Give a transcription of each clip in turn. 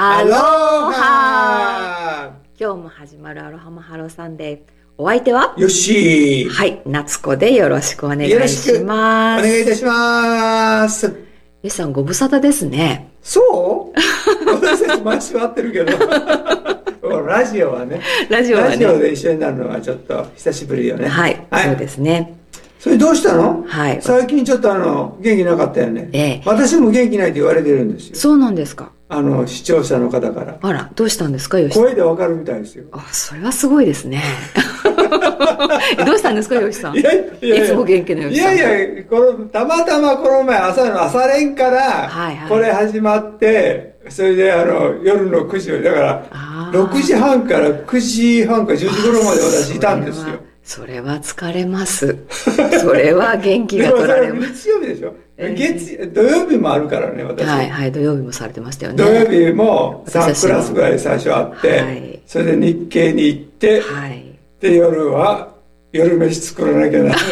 アロハ。今日も始まるアロハマハロサンデー。お相手はよっしー。 はい、夏子でよろしくお願いします。 よろしくお願いいたします。よしさんご無沙汰ですね。 そう私たち毎週会ってるけどラジオはねラジオで一緒になるのはちょっと久しぶりよね。 はい、そうですね。 それどうしたの？ はい。 最近ちょっと元気なかったよね。私も元気ないって言われてるんですよ。 そうなんですか。 視聴者の方から。 あら、どうしたんですか、吉さん。 声でわかるみたいですよ。 あ、それはすごいですね。どうしたんですか、吉さん。 いつも元気な吉さん。 いやいや、たまたまこの前朝練から、これ始まって、それで夜の9時、だから、6時半から9時半か10時頃まで私いたんですよ。 それは疲れます。それは元気が取られます。 日曜日でしょ。土曜日もあるからね、私。 はいはい、土曜日もされてましたよね。 土曜日も3クラスぐらい最初あって、それで日経に行って、で、夜は夜飯作らなきゃならない。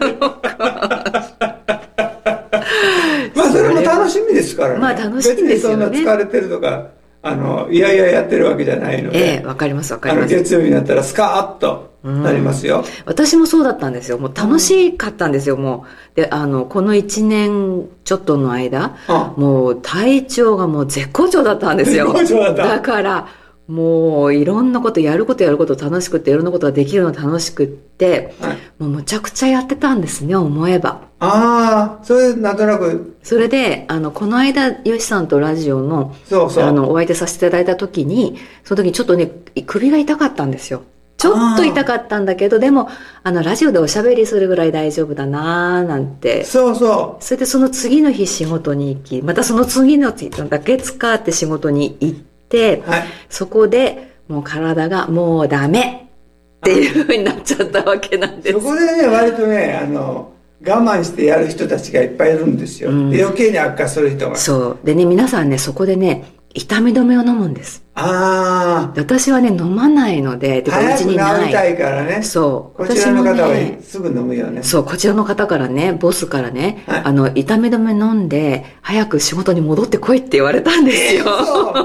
まあ、それも楽しみですからね。まあ、楽しみですよね。別にそんな疲れてるとか、いやいややってるわけじゃないので。 わかります、わかります。 月曜日になったらスカーッとなりますよ。 私もそうだったんですよ。もう楽しかったんですよ、もう。で、この1年ちょっとの間、もう体調がもう絶好調だったんですよ。 絶好調だった。 だから、もういろんなことやること楽しくて、いろんなことができるの楽しくって、もうむちゃくちゃやってたんですね、思えば。 ああ、それなんとなく。 それで、この間、よしさんとラジオの、お相手させていただいた時に、その時にちょっとね、首が痛かったんですよ。ちょっと痛かったんだけど、でも、ラジオでおしゃべりするぐらい大丈夫だなーなんて。 そうそう。 それでその次の日仕事に行き、またその次の日、月火って仕事に行って、そこでもう体がもうダメっていう風になっちゃったわけなんです。 そこでね、割とね、我慢してやる人たちがいっぱいいるんですよ。で余計に悪化する人が。 そう。でね、皆さんね、そこでね、痛み止めを飲むんです。私はね、飲まないので、 早く治りたいからね。 そう。 こちらの方はすぐ飲むよね。 そう、こちらの方からね、ボスからね、痛み止め飲んで、早く仕事に戻ってこいって言われたんですよ。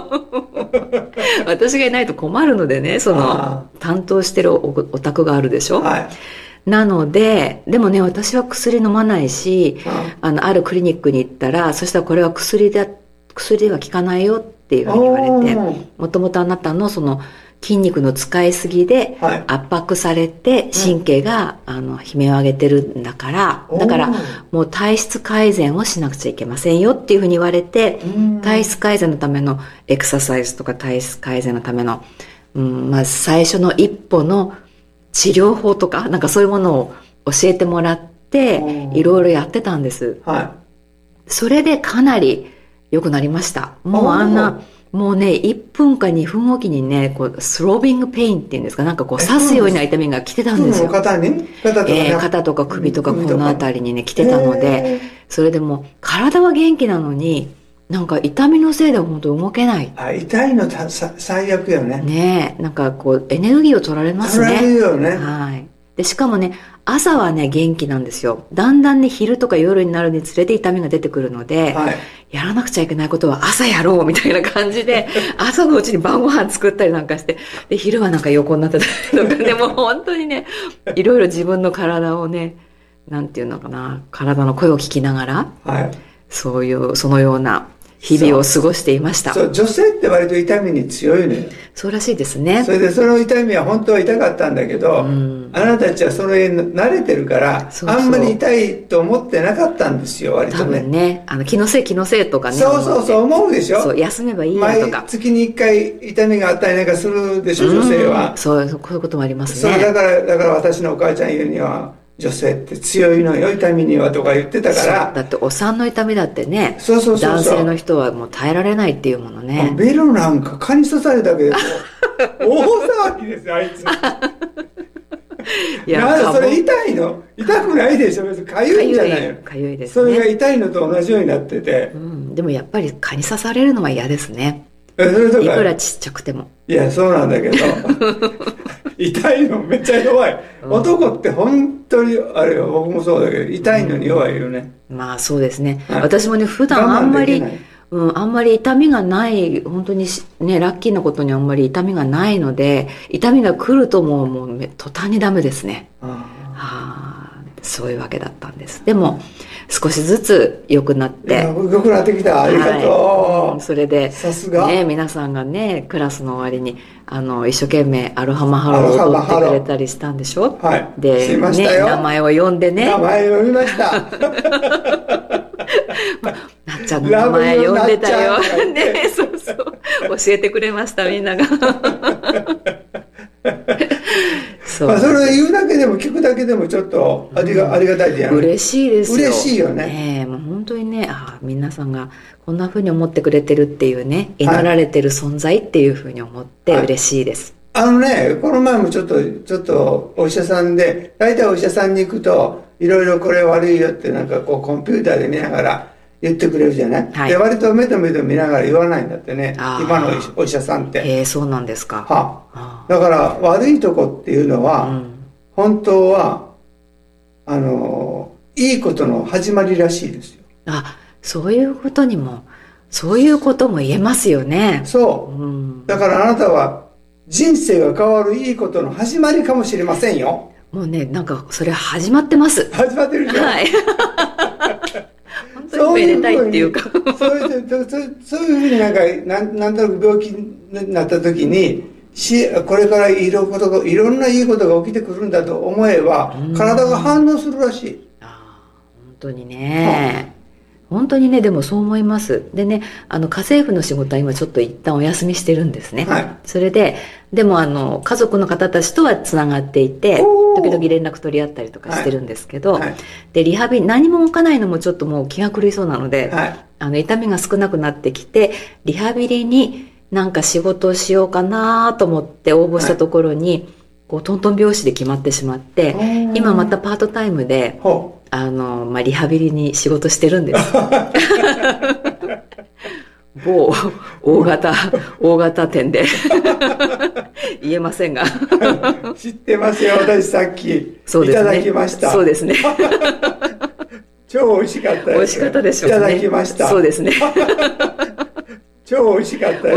私がいないと困るのでね、担当してるお宅があるでしょ。なので、でもね、私は薬飲まないし、あるクリニックに行ったら、そしたらこれは薬では効かないよっていうふうに言われて、もともとあなたのその筋肉の使いすぎで圧迫されて神経が悲鳴を上げてるんだから、だからもう体質改善をしなくちゃいけませんよっていうふうに言われて、体質改善のためのエクササイズとか体質改善のための、まあ最初の一歩の治療法とか、なんかそういうものを教えてもらって、いろいろやってたんです。それでかなり良くなりました。もうもうね、1分か2分おきにね、スロービングペインっていうんですか、なんか刺すような痛みが来てたんですよ。肩とか首とかこのあたりにね、来てたので、それでも体は元気なのに、なんか痛みのせいで本当動けない。 痛いの最悪よね。 ねえ、なんかエネルギーを取られますね。 取られるよね。 はい。で、しかもね、朝はね、元気なんですよ。だんだんね、昼とか夜になるにつれて痛みが出てくるので、やらなくちゃいけないことは朝やろうみたいな感じで、朝のうちに晩ご飯作ったりなんかして、で、昼はなんか横になってたりとか、でも本当にね、いろいろ自分の体をね、なんていうのかな、体の声を聞きながら、そのような日々を過ごしていました。 そう、女性って割と痛みに強いのよ。 そうらしいですね。 それでその痛みは本当は痛かったんだけど、あなたたちはそれに慣れてるから、あんまり痛いと思ってなかったんですよ、割とね。 多分ね、気のせいとかね。 そう思うでしょ。 そう、休めばいいやとか。 毎月に1回痛みがあったりなんかするでしょ、女性は。 そういうこともありますね。 そう、だから私のお母ちゃん言うには、女性って強いのよ、痛みにはとか言ってたから。 だってお産の痛みだってね、男性の人はもう耐えられないっていうものね。 ベロなんか蚊に刺されたけど、大騒ぎですよ、あいつ。いや、それ痛いの？痛くないでしょ、別にかゆいんじゃないよ。 かゆいですね。それが痛いのと同じようになってて。 でもやっぱり蚊に刺されるのは嫌ですね。いくらちっちゃくても。 いや、そうなんだけど。痛いのめっちゃ弱い。男って本当に、あれは僕もそうだけど、痛いのに弱いよね。 まあそうですね。私もね、普段あんまりあんまり痛みがない、本当にね、ラッキーなことにあんまり痛みがないので、痛みが来るともう途端にダメですね。そういうわけだったんです。でも少しずつ良くなって、 良くなってきた。ありがとう。 それでさすがね、皆さんがね、クラスの終わりに一生懸命アロハマハローを踊ってくれたりしたんでしょ。 はい。 で、ね、名前を呼んでね。 名前呼びました。 なっちゃんの名前呼んでたよ。ね、そうそう。教えてくれました、みんなが。 それを言うだけでも聞くだけでもちょっとありがたいじゃん。 嬉しいですよ。 嬉しいよね。 もう本当にね、皆さんがこんな風に思ってくれてるっていうね、祈られてる存在っていう風に思って嬉しいです。 この前もちょっとお医者さんで、大体お医者さんに行くといろいろこれ悪いよってなんかこうコンピューターで見ながら言ってくれるじゃない、で割と目と目と見ながら言わないんだってね、今のお医者さんって。 そうなんですか。 だから悪いとこっていうのは、本当はいいことの始まりらしいですよ。 そういうことも言えますよね。 そう、だからあなたは人生が変わるいいことの始まりかもしれませんよ。 もうね、なんかそれ始まってます。 始まってるでしょ。 はい。本当にめでたいっていうか。 そういうふうになんとなく病気になった時に、これからいろんないいことが起きてくるんだと思えば、体が反応するらしい。 本当にね。本当にね、でもそう思います。でね、家政婦の仕事は今ちょっと一旦お休みしてるんですね。それで、でも家族の方たちとはつながっていて、時々連絡取り合ったりとかしてるんですけど、で、リハビリ、何も動かないのもちょっともう気が狂いそうなので、痛みが少なくなってきて、リハビリになんか仕事をしようかなと思って応募したところに、トントン拍子で決まってしまって、今またパートタイムで、リハビリに仕事してるんです。某大型店で言えませんが知ってますよ。私さっきいただきました。 そうですね。 超美味しかったです。 美味しかったでしょうね。 いただきました。 そうですね。 超美味しかったです。